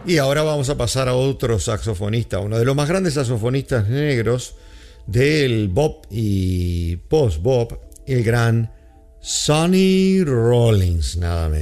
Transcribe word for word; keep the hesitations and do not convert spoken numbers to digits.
Y ahora vamos a pasar a otro saxofonista, uno de los más grandes saxofonistas negros del bop y post-bop, el gran Sonny Rollins, nada menos.